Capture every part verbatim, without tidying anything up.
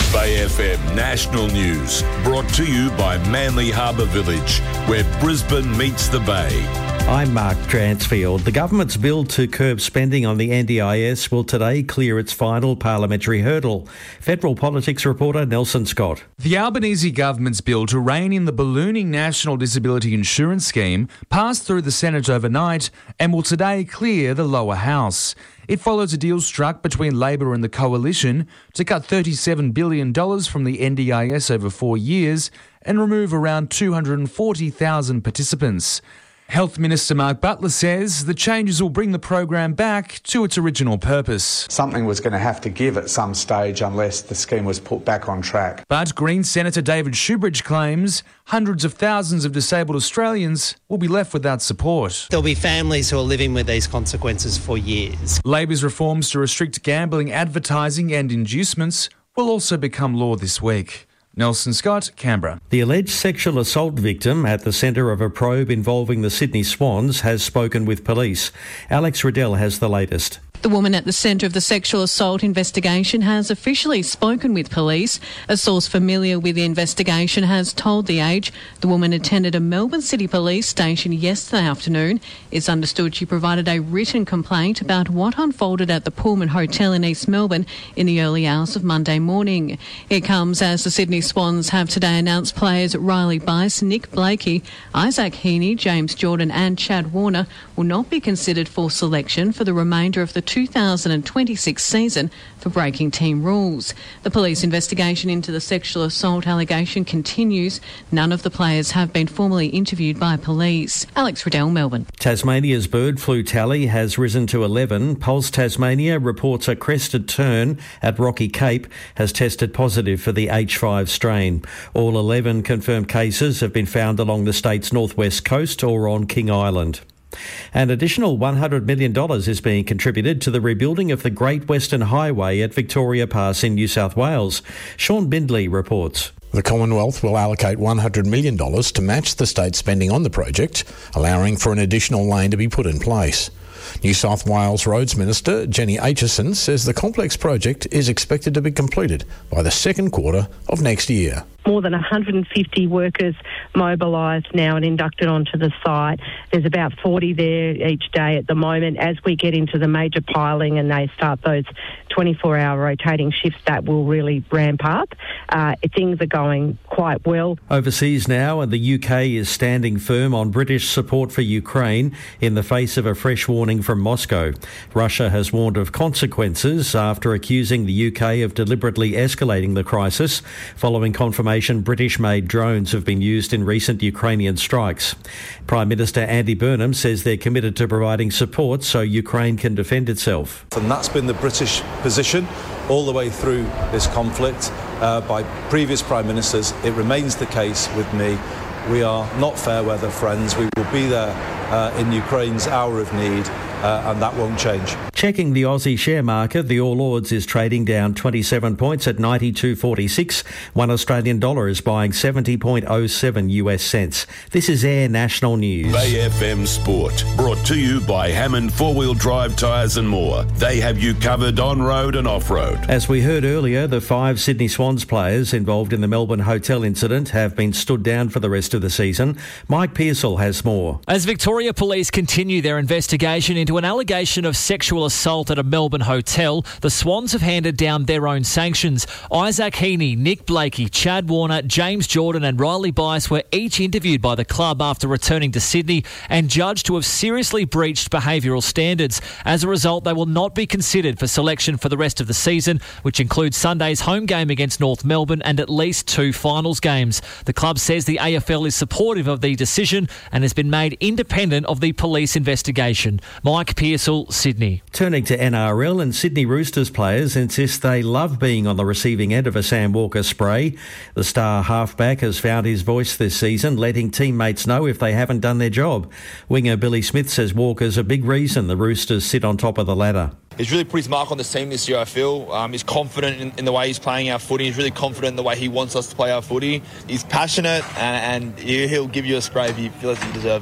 Bay F M National News, brought to you by Manly Harbour Village, where Brisbane meets the Bay. I'm Mark Dransfield. The government's bill to curb spending on the N D I S will today clear its final parliamentary hurdle. Federal politics reporter Nelson Scott. The Albanese government's bill to rein in the ballooning National Disability Insurance Scheme passed through the Senate overnight and will today clear the lower house. It follows a deal struck between Labor and the Coalition to cut thirty-seven billion dollars from the N D I S over four years and remove around two hundred forty thousand participants. Health Minister Mark Butler says the changes will bring the program back to its original purpose. Something was going to have to give at some stage unless the scheme was put back on track. But Green Senator David Shoebridge claims hundreds of thousands of disabled Australians will be left without support. There'll be families who are living with these consequences for years. Labor's reforms to restrict gambling, advertising and inducements will also become law this week. Nelson Scott, Canberra. The alleged sexual assault victim at the centre of a probe involving the Sydney Swans has spoken with police. Alex Riddell has the latest. The woman at the centre of the sexual assault investigation has officially spoken with police. A source familiar with the investigation has told The Age the woman attended a Melbourne City Police station yesterday afternoon. It's understood she provided a written complaint about what unfolded at the Pullman Hotel in East Melbourne in the early hours of Monday morning. It comes as the Sydney Swans have today announced players Riley Bice, Nick Blakey, Isaac Heaney, James Jordan and Chad Warner will not be considered for selection for the remainder of the two thousand twenty-six season for breaking team rules. The police investigation into the sexual assault allegation continues. None of the players have been formally interviewed by police. Alex Riddell, Melbourne. Tasmania's bird flu tally has risen to eleven. Pulse Tasmania reports a crested tern at Rocky Cape has tested positive for the H five strain. All eleven confirmed cases have been found along the state's northwest coast or on King Island. An additional one hundred million dollars is being contributed to the rebuilding of the Great Western Highway at Victoria Pass in New South Wales. Sean Bindley reports. The Commonwealth will allocate one hundred million dollars to match the state's spending on the project, allowing for an additional lane to be put in place. New South Wales Roads Minister Jenny Aitchison says the complex project is expected to be completed by the second quarter of next year. More than one hundred fifty workers mobilised now and inducted onto the site. There's about forty there each day at the moment. As we get into the major piling and they start those twenty-four hour rotating shifts, that will really ramp up. Uh, things are going quite well. Overseas now, and the U K is standing firm on British support for Ukraine in the face of a fresh warning from Moscow. Russia has warned of consequences after accusing the U K of deliberately escalating the crisis following confirmation British-made drones have been used in recent Ukrainian strikes. Prime Minister Andy Burnham says they're committed to providing support so Ukraine can defend itself. And that's been the British position all the way through this conflict uh, by previous Prime Ministers. It remains the case with me. We are not fair weather friends. We will be there uh, in Ukraine's hour of need, uh, and that won't change. Checking the Aussie share market, the All Ords is trading down twenty-seven points at ninety-two forty-six. One Australian dollar is buying seventy point oh seven U S cents. This is Air National News. Bay F M Sport, brought to you by Hammond Four-Wheel Drive Tyres and More. They have you covered on-road and off-road. As we heard earlier, the five Sydney Swans players involved in the Melbourne hotel incident have been stood down for the rest of the season. Mike Pearsall has more. As Victoria Police continue their investigation into an allegation of sexual assault at a Melbourne hotel, the Swans have handed down their own sanctions. Isaac Heaney, Nick Blakey, Chad Warner, James Jordan and Riley Bice were each interviewed by the club after returning to Sydney and judged to have seriously breached behavioural standards. As a result, they will not be considered for selection for the rest of the season, which includes Sunday's home game against North Melbourne and at least two finals games. The club says the A F L is supportive of the decision and has been made independent of the police investigation. Mike Pearsall, Sydney. Turning to N R L, and Sydney Roosters players insist they love being on the receiving end of a Sam Walker spray. The star halfback has found his voice this season, letting teammates know if they haven't done their job. Winger Billy Smith says Walker's a big reason the Roosters sit on top of the ladder. He's really put his mark on this team this year, I feel. Um, he's confident in, in the way he's playing our footy. He's really confident in the way he wants us to play our footy. He's passionate and, and he'll give you a spray if you feel like you deserve it.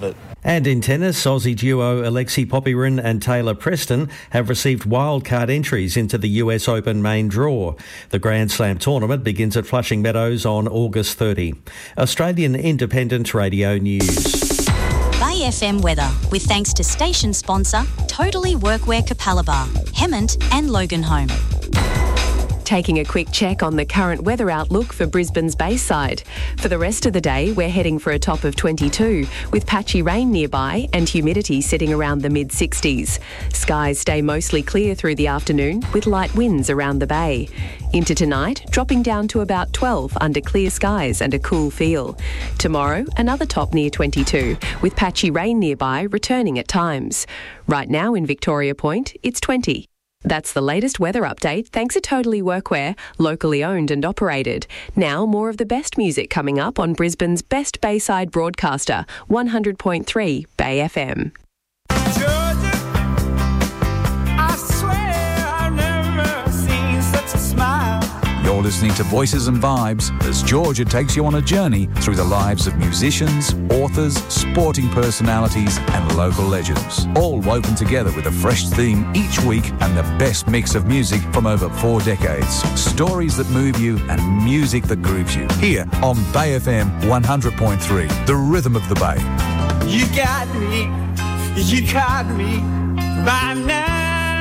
And in tennis, Aussie duo Alexei Popyrin and Taylor Preston have received wildcard entries into the U S Open main draw. The Grand Slam tournament begins at Flushing Meadows on August thirtieth. Australian Independent Radio News. Bay F M weather, with thanks to station sponsor Totally Workwear Capalaba, Hemmant and Loganholme. Taking a quick check on the current weather outlook for Brisbane's Bayside. For the rest of the day, we're heading for a top of twenty-two, with patchy rain nearby and humidity sitting around the mid-sixties. Skies stay mostly clear through the afternoon, with light winds around the bay. Into tonight, dropping down to about twelve under clear skies and a cool feel. Tomorrow, another top near twenty-two, with patchy rain nearby returning at times. Right now in Victoria Point, it's twenty. That's the latest weather update thanks to Totally Workwear, locally owned and operated. Now more of the best music coming up on Brisbane's best Bayside broadcaster, one hundred point three Bay F M. Georgia, I swear I've never seen such a smile. You're listening to Voices and Vibes as Georgia takes you on a journey through the lives of musicians, authors, sporting personalities and local legends. All woven together with a fresh theme each week and the best mix of music from over four decades. Stories that move you and music that grooves you. Here on Bay F M one hundred point three, the rhythm of the Bay. You got me, you got me by now.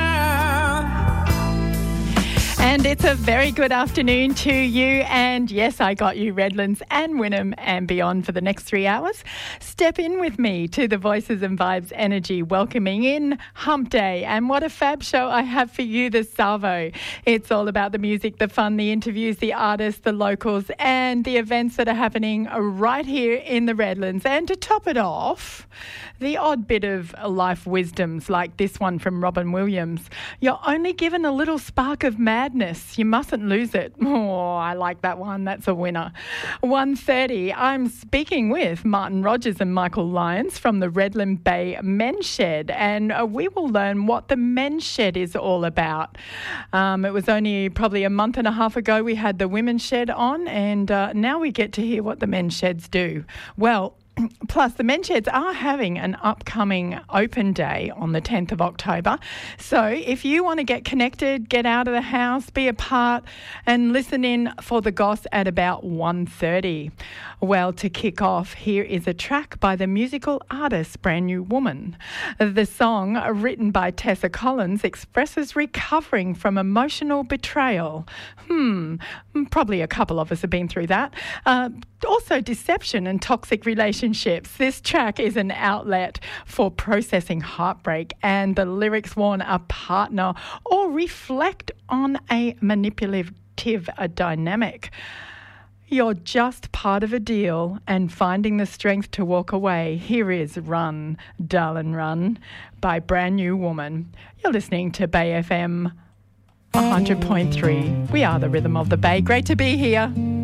And it's a very good afternoon to you. And yes, I got you Redlands and Wynnum and beyond for the next three hours. Step in with me to the Voices and Vibes Energy, welcoming in Hump Day. And what a fab show I have for you this Salvo. It's all about the music, the fun, the interviews, the artists, the locals, and the events that are happening right here in the Redlands. And to top it off, the odd bit of life wisdoms like this one from Robin Williams. You're only given a little spark of madness. You mustn't lose it. Oh, I like that one. That's a winner. one thirty, I'm speaking with Martin Rogers and Michael Lyons from the Redland Bay Men's Shed, and uh, we will learn what the Men's Shed is all about. Um, it was only probably a month and a half ago we had the Women's Shed on, and uh, now we get to hear what the Men's Sheds do. Well, plus, the Men's Sheds are having an upcoming open day on the tenth of October. So if you want to get connected, get out of the house, be a part and listen in for the goss at about one thirty. Well, to kick off, here is a track by the musical artist Brand New Woman. The song, written by Tessa Collins, expresses recovering from emotional betrayal. Hmm, probably a couple of us have been through that. Uh, also, deception and toxic relationships. This track is an outlet for processing heartbreak, and the lyrics warn a partner or reflect on a manipulative a dynamic. You're just part of a deal and finding the strength to walk away. Here is Run, Darlin' Run by Brand New Woman. You're listening to Bay F M one hundred point three. We are the rhythm of the Bay. Great to be here.